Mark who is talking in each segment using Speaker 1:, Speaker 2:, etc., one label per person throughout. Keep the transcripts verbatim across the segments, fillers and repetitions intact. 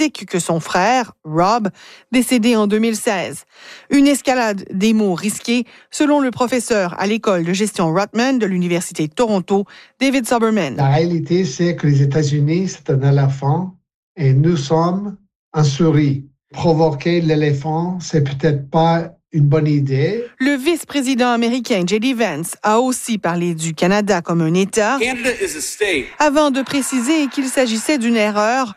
Speaker 1: dramatique que son frère, Rob, décédé en deux mille seize. Une escalade des mots risqués, selon le professeur à l'école de gestion Rutman de l'Université de Toronto, David Soberman.
Speaker 2: La réalité, c'est que les États-Unis, c'est un éléphant et nous sommes un souris. Provoquer l'éléphant, c'est peut-être pas une bonne idée.
Speaker 1: Le vice-président américain J D Vance a aussi parlé du Canada comme un État, avant de préciser qu'il s'agissait d'une erreur,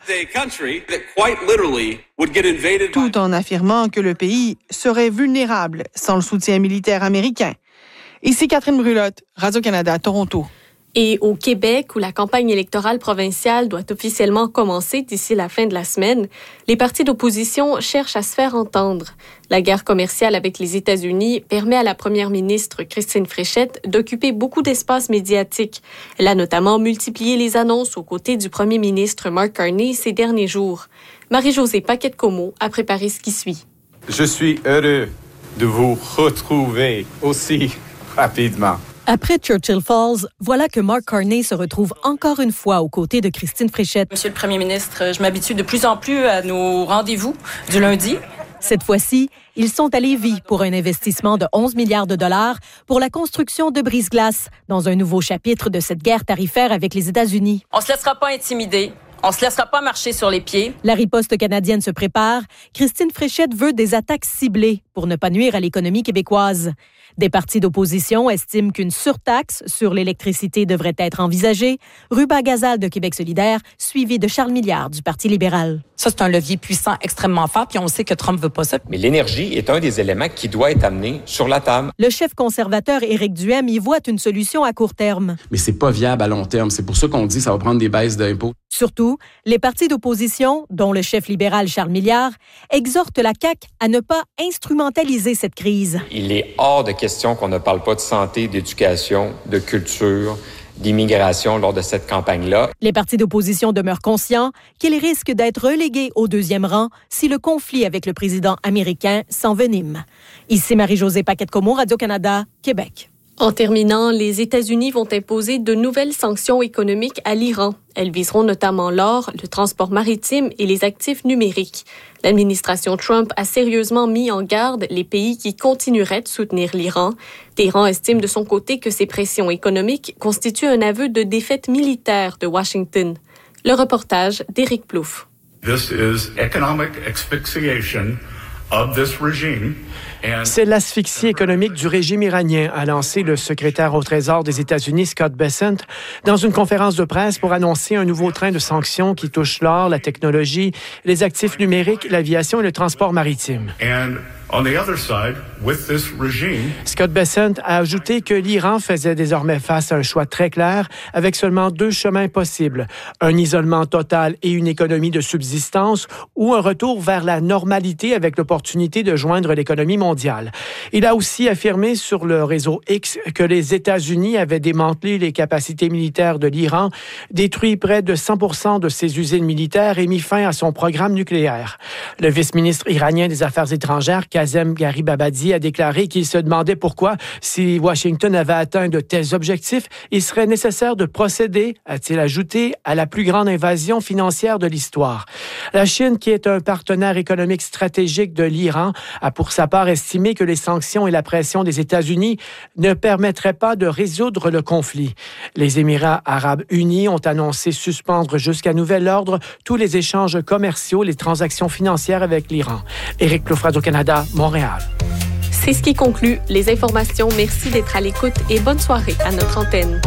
Speaker 1: tout en affirmant que le pays serait vulnérable sans le soutien militaire américain. Ici Catherine Brulotte, Radio-Canada, Toronto.
Speaker 3: Et au Québec, où la campagne électorale provinciale doit officiellement commencer d'ici la fin de la semaine, les partis d'opposition cherchent à se faire entendre. La guerre commerciale avec les États-Unis permet à la première ministre Christine Fréchette d'occuper beaucoup d'espace médiatique. Elle a notamment multiplié les annonces aux côtés du premier ministre Mark Carney ces derniers jours. Marie-Josée Paquette-Comeau a préparé ce qui suit.
Speaker 4: Je suis heureux de vous retrouver aussi rapidement.
Speaker 5: Après Churchill Falls, voilà que Mark Carney se retrouve encore une fois aux côtés de Christine Fréchette.
Speaker 6: Monsieur le Premier ministre, je m'habitue de plus en plus à nos rendez-vous du lundi.
Speaker 5: Cette fois-ci, ils sont à Lévis pour un investissement de onze milliards de dollars pour la construction de brise-glace dans un nouveau chapitre de cette guerre tarifaire avec les États-Unis.
Speaker 6: On se laissera pas intimider. On se laissera pas marcher sur les pieds.
Speaker 5: La riposte canadienne se prépare. Christine Fréchette veut des attaques ciblées pour ne pas nuire à l'économie québécoise. Des partis d'opposition estiment qu'une surtaxe sur l'électricité devrait être envisagée. Ruba Gazal de Québec solidaire, suivi de Charles Milliard du Parti libéral.
Speaker 7: Ça, c'est un levier puissant extrêmement fort, puis on sait que Trump veut pas ça.
Speaker 8: Mais l'énergie est un des éléments qui doit être amené sur la table.
Speaker 5: Le chef conservateur Éric Duhem y voit une solution à court terme.
Speaker 9: Mais c'est pas viable à long terme. C'est pour ça qu'on dit que ça va prendre des baisses d'impôts.
Speaker 5: Surtout, les partis d'opposition, dont le chef libéral Charles Milliard, exhortent la C A Q à ne pas instrumentaliser cette crise.
Speaker 8: Il est hors de question qu'on ne parle pas de santé, d'éducation, de culture, d'immigration lors de cette campagne-là.
Speaker 5: Les partis d'opposition demeurent conscients qu'ils risquent d'être relégués au deuxième rang si le conflit avec le président américain s'envenime. Ici Marie-Josée Paquette-Comeau, Radio-Canada, Québec.
Speaker 3: En terminant, les États-Unis vont imposer de nouvelles sanctions économiques à l'Iran. Elles viseront notamment l'or, le transport maritime et les actifs numériques. L'administration Trump a sérieusement mis en garde les pays qui continueraient de soutenir l'Iran. Téhéran estime de son côté que ces pressions économiques constituent un aveu de défaite militaire de Washington. Le reportage d'Éric Plouffe.
Speaker 10: This is economic asphyxiation of this regime.
Speaker 11: C'est l'asphyxie économique du régime iranien, a lancé le secrétaire au Trésor des États-Unis, Scott Bessent, dans une conférence de presse pour annoncer un nouveau train de sanctions qui touche l'or, la technologie, les actifs numériques, l'aviation et le transport maritime.
Speaker 10: And on the other side, with this regime,
Speaker 11: Scott Bessent a ajouté que l'Iran faisait désormais face à un choix très clair, avec seulement deux chemins possibles, un isolement total et une économie de subsistance, ou un retour vers la normalité avec l'opportunité de joindre l'économie mondiale. Il a aussi affirmé sur le réseau X que les États-Unis avaient démantelé les capacités militaires de l'Iran, détruit près de cent pour cent de ses usines militaires et mis fin à son programme nucléaire. Le vice-ministre iranien des Affaires étrangères, Kazem Garibabadi, a déclaré qu'il se demandait pourquoi, si Washington avait atteint de tels objectifs, il serait nécessaire de procéder, a-t-il ajouté, à la plus grande invasion financière de l'histoire. La Chine, qui est un partenaire économique stratégique de l'Iran, a pour sa part estimé que les sanctions et la pression des États-Unis ne permettraient pas de résoudre le conflit. Les Émirats arabes unis ont annoncé suspendre jusqu'à nouvel ordre tous les échanges commerciaux, les transactions financières avec l'Iran. Éric Plouffe, Radio-Canada, Montréal.
Speaker 3: C'est ce qui conclut les informations. Merci d'être à l'écoute et bonne soirée à notre antenne.